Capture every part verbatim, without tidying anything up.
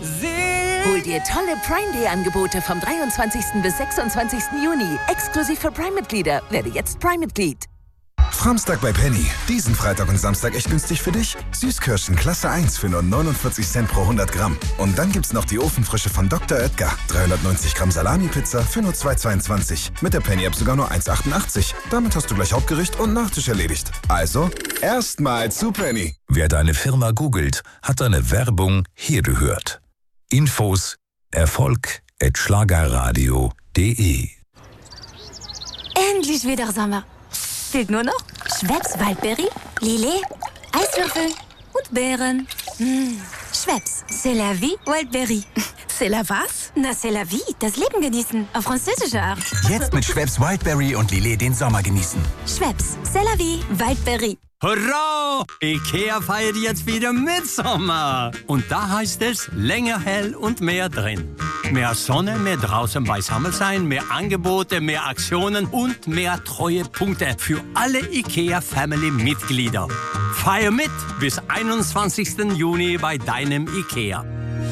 Hol dir tolle Prime Day Angebote vom dreiundzwanzigsten bis sechsundzwanzigsten Juni. Exklusiv für Prime-Mitglieder. Werde jetzt Prime-Mitglied. Samstag bei Penny. Diesen Freitag und Samstag echt günstig für dich. Süßkirschen Klasse eins für nur neunundvierzig Cent pro hundert Gramm. Und dann gibt's noch die Ofenfrische von Doktor Oetker. dreihundertneunzig Gramm Salami-Pizza für nur zwei zweiundzwanzig. Mit der Penny-App sogar nur eins achtundachtzig. Damit hast du gleich Hauptgericht und Nachtisch erledigt. Also, erstmal zu Penny. Wer deine Firma googelt, hat deine Werbung hier gehört. Infos Erfolg at schlagerradio punkt de. Endlich wieder Sommer. Fehlt nur noch Schweppes Waldberry, Lillet, Eiswürfel und Beeren. Mmh. Schweppes, c'est la vie, Waldberry. C'est la was? Na, c'est la vie, das Leben genießen, auf französische Art. Jetzt mit Schweppes Wildberry und Lillet den Sommer genießen. Schweppes, c'est la vie, Waldberry. Hurra! IKEA feiert jetzt wieder Mitsommer. Und da heißt es, länger hell und mehr drin. Mehr Sonne, mehr draußen beisammen sein, mehr Angebote, mehr Aktionen und mehr Treuepunkte für alle IKEA-Family-Mitglieder. Feier mit bis einundzwanzigsten Juni bei deinem IKEA.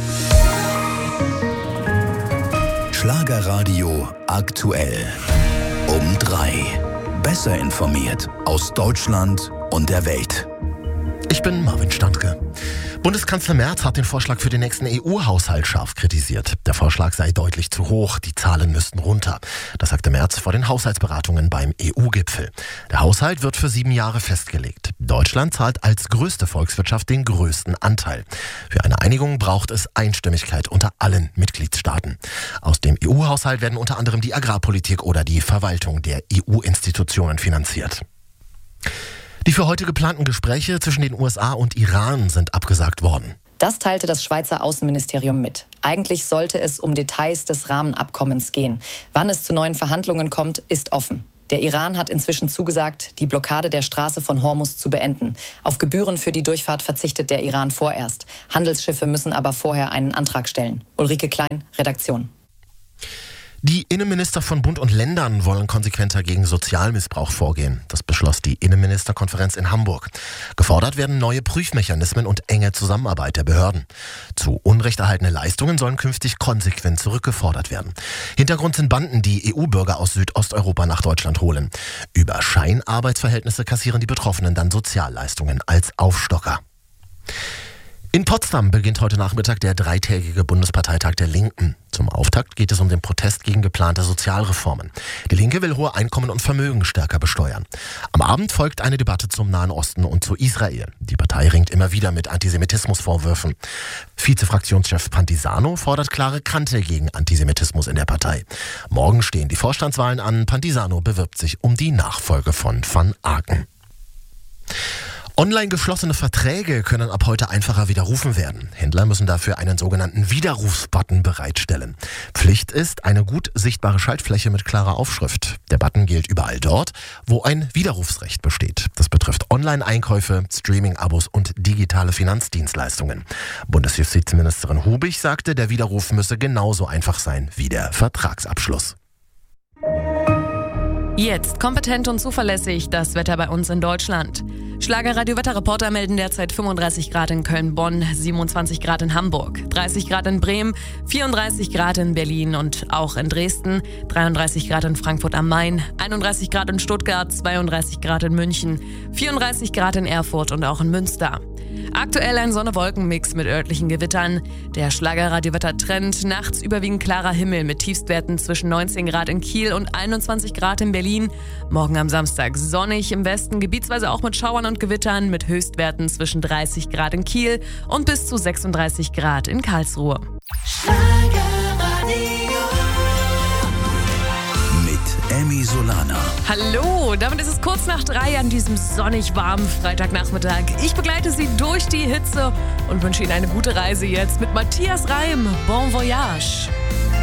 Schlagerradio aktuell. Um drei. Besser informiert aus Deutschland und der Welt. Ich bin Marvin Standke. Bundeskanzler Merz hat den Vorschlag für den nächsten E U-Haushalt scharf kritisiert. Der Vorschlag sei deutlich zu hoch, die Zahlen müssten runter. Das sagte Merz vor den Haushaltsberatungen beim E U-Gipfel. Der Haushalt wird für sieben Jahre festgelegt. Deutschland zahlt als größte Volkswirtschaft den größten Anteil. Für eine Einigung braucht es Einstimmigkeit unter allen Mitgliedstaaten. Aus dem E U-Haushalt werden unter anderem die Agrarpolitik oder die Verwaltung der E U-Institutionen finanziert. Die für heute geplanten Gespräche zwischen den U S A und Iran sind abgesagt worden. Das teilte das Schweizer Außenministerium mit. Eigentlich sollte es um Details des Rahmenabkommens gehen. Wann es zu neuen Verhandlungen kommt, ist offen. Der Iran hat inzwischen zugesagt, die Blockade der Straße von Hormuz zu beenden. Auf Gebühren für die Durchfahrt verzichtet der Iran vorerst. Handelsschiffe müssen aber vorher einen Antrag stellen. Ulrike Klein, Redaktion. Die Innenminister von Bund und Ländern wollen konsequenter gegen Sozialmissbrauch vorgehen. Das beschloss die Innenministerkonferenz in Hamburg. Gefordert werden neue Prüfmechanismen und enge Zusammenarbeit der Behörden. Zu Unrecht erhaltene Leistungen sollen künftig konsequent zurückgefordert werden. Hintergrund sind Banden, die E U-Bürger aus Südosteuropa nach Deutschland holen. Über Scheinarbeitsverhältnisse kassieren die Betroffenen dann Sozialleistungen als Aufstocker. In Potsdam beginnt heute Nachmittag der dreitägige Bundesparteitag der Linken. Zum Auftakt geht es um den Protest gegen geplante Sozialreformen. Die Linke will hohe Einkommen und Vermögen stärker besteuern. Am Abend folgt eine Debatte zum Nahen Osten und zu Israel. Die Partei ringt immer wieder mit Antisemitismusvorwürfen. Vizefraktionschef Pantisano fordert klare Kante gegen Antisemitismus in der Partei. Morgen stehen die Vorstandswahlen an. Pantisano bewirbt sich um die Nachfolge von Van Aken. Online geschlossene Verträge können ab heute einfacher widerrufen werden. Händler müssen dafür einen sogenannten Widerrufsbutton bereitstellen. Pflicht ist eine gut sichtbare Schaltfläche mit klarer Aufschrift. Der Button gilt überall dort, wo ein Widerrufsrecht besteht. Das betrifft Online-Einkäufe, Streaming-Abos und digitale Finanzdienstleistungen. Bundesjustizministerin Hubig sagte, der Widerruf müsse genauso einfach sein wie der Vertragsabschluss. Jetzt kompetent und zuverlässig das Wetter bei uns in Deutschland. Schlagerradio-Wetterreporter melden derzeit fünfunddreißig Grad in Köln-Bonn, siebenundzwanzig Grad in Hamburg, dreißig Grad in Bremen, vierunddreißig Grad in Berlin und auch in Dresden, dreiunddreißig Grad in Frankfurt am Main, einunddreißig Grad in Stuttgart, zweiunddreißig Grad in München, vierunddreißig Grad in Erfurt und auch in Münster. Aktuell ein Sonne-Wolken-Mix mit örtlichen Gewittern. Der Schlagerradio-Wetter-Trend, nachts überwiegend klarer Himmel mit Tiefstwerten zwischen neunzehn Grad in Kiel und einundzwanzig Grad in Berlin. Morgen am Samstag sonnig im Westen, gebietsweise auch mit Schauern und Gewittern mit Höchstwerten zwischen dreißig Grad in Kiel und bis zu sechsunddreißig Grad in Karlsruhe. Emmy Solana. Hallo, damit ist es kurz nach drei an diesem sonnig warmen Freitagnachmittag. Ich begleite Sie durch die Hitze und wünsche Ihnen eine gute Reise jetzt mit Matthias Reim. Bon voyage.